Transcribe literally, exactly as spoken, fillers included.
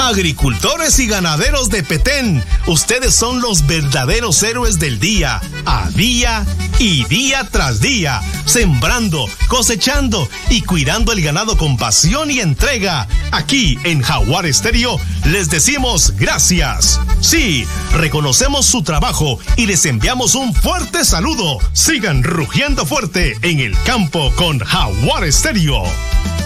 Agricultores y ganaderos de Petén, ustedes son los verdaderos héroes del día, a día y día tras día, sembrando, cosechando y cuidando el ganado con pasión y entrega. Aquí en Jaguar Estéreo les decimos gracias. Sí, reconocemos su trabajo y les enviamos un fuerte saludo. Sigan rugiendo fuerte en el campo con Jaguar Estéreo.